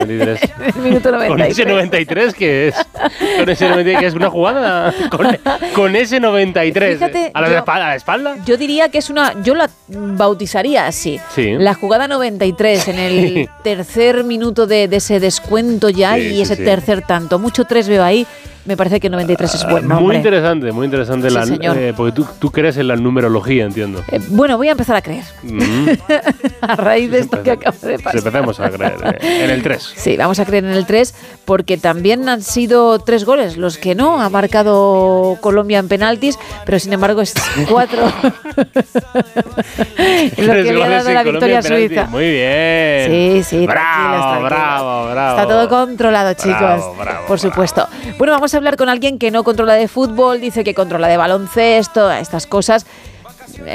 93. El minuto 93. ¿Con ese 93 qué es? ¿Con ese 93 que es una jugada? Con ese 93. Fíjate, ¿A la espalda? Yo diría que es yo la bautizaría así. Sí. La jugada 93 en el tercer minuto de ese descuento ya y ese tercer tanto. Mucho 3 veo ahí. Me parece que 93 es buen nombre. Muy interesante. Sí, porque tú crees en la numerología, entiendo. Bueno, voy a empezar a creer. A raíz de esto que acaba de pasar. Empecemos a creer en el 3. Sí, vamos a creer en el 3 porque también han sido 3 goles los que no ha marcado Colombia en penaltis, pero sin embargo es 4 lo que le ha dado la victoria a Suiza. Muy bien. Sí, bravo. Está todo controlado, chicos. Por supuesto. Bueno, vamos a hablar con alguien que no controla de fútbol, dice que controla de baloncesto, estas cosas,